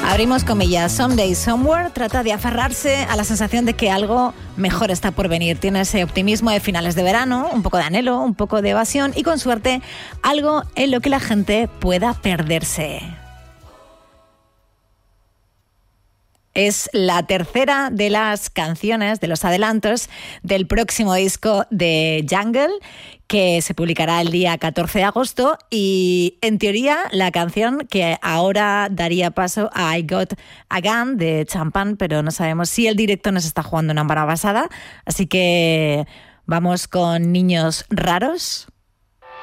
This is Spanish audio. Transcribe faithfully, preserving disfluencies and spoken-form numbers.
Abrimos comillas. Someday, Somewhere trata de aferrarse a la sensación de que algo mejor está por venir. Tiene ese optimismo de finales de verano, un poco de anhelo, un poco de evasión y, con suerte, algo en lo que la gente pueda perderse. Es la tercera de las canciones, de los adelantos del próximo disco de Jungle, que se publicará el día catorce de agosto, y en teoría la canción que ahora daría paso a I Got a Gun de Champagne, pero no sabemos si el directo nos está jugando una mala pasada, así que vamos con Niños Raros.